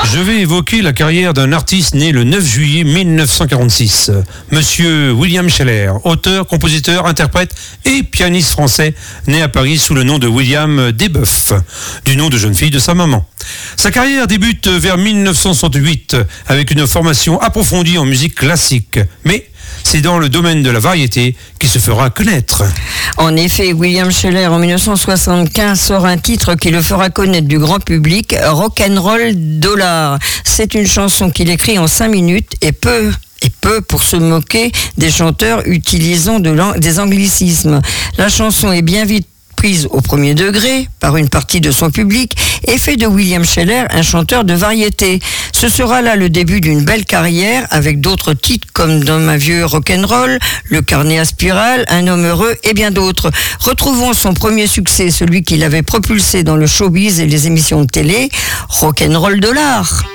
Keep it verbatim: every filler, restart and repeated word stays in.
Je vais évoquer la carrière d'un artiste né le neuf juillet mille neuf cent quarante-six. Monsieur William Scheller, auteur, compositeur, interprète et pianiste français, né à Paris sous le nom de William Desboeuf, du nom de jeune fille de sa maman. Sa carrière débute vers mille neuf cent soixante-huit avec une formation approfondie en musique classique. Mais c'est dans le domaine de la variété qu'il se fera connaître. En effet, William Scheller, en mille neuf cent soixante-quinze, sort un titre qui le fera connaître du grand public, Rock'n'Roll Dollar. C'est une chanson qu'il écrit en cinq minutes et peu... et peu pour se moquer des chanteurs utilisant de l'ang- des anglicismes. La chanson est bien vite prise au premier degré par une partie de son public et fait de William Scheller un chanteur de variété. Ce sera là le début d'une belle carrière avec d'autres titres comme Dans ma vieux rock'n'roll, Le carnet à spirale, Un homme heureux et bien d'autres. Retrouvons son premier succès, celui qui l'avait propulsé dans le showbiz et les émissions de télé, Rock'n'Roll Dollar.